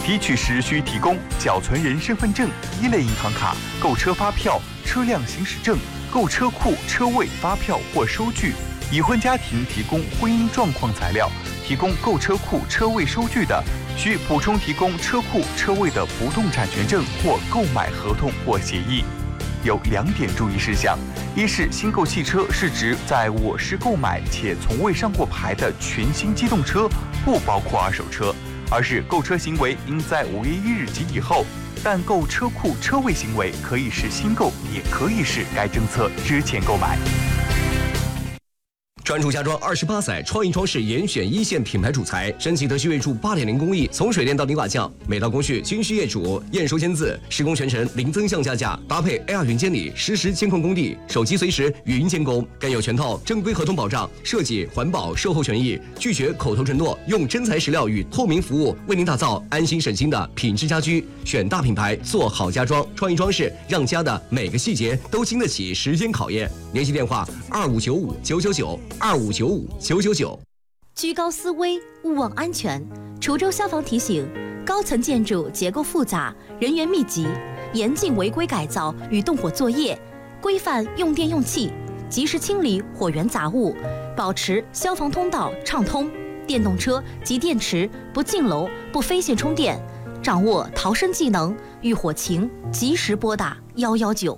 提取时需提供缴存人身份证、一类银行卡、购车发票、车辆行驶证、购车库车位发票或收据。已婚家庭提供婚姻状况材料，提供购车库车位收据的，需补充提供车库车位的不动产权证或购买合同或协议。有2点注意事项：一是新购汽车是指在我市购买且从未上过牌的全新机动车，不包括二手车；二是购车行为应在5月1日及以后，但购车库车位行为可以是新购，也可以是该政策之前购买。 专注家装28载，创意装饰严选1线品牌主材，升级德系锐铸8.0工艺，从水电到泥瓦匠，每道工序均需业主验收签字，施工全程零增项加价，搭配 AR 云监理，实时监控工地，手机随时语音监工，更有全套正规合同保障，设计、环保、售后权益，拒绝口头承诺，用真材实料与透明服务，为您打造安心省心的品质家居。选大品牌，做好家装，创意装饰，让家的每个细节都经得起时间考验。联系电话2595-999。2595-999。 居高思危，勿忘安全。滁州消防提醒：高层建筑结构复杂，人员密集，严禁违规改造与动火作业，规范用电用气，及时清理火源杂物，保持消防通道畅通。电动车及电池不进楼、不飞线充电。掌握逃生技能，遇火情及时拨打119。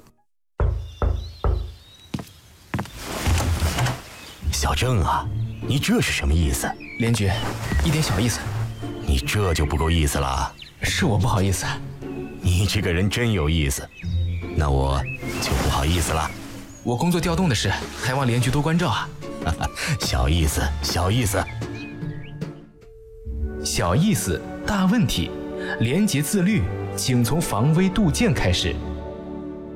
小郑啊，你这是什么意思？ 连局，一点小意思。 你这就不够意思了。 是我不好意思。 你这个人真有意思，那我就不好意思了。 我工作调动的事，还望连局多关照啊。 小意思，小意思。 小意思，大问题。廉洁自律，请从防微杜渐开始。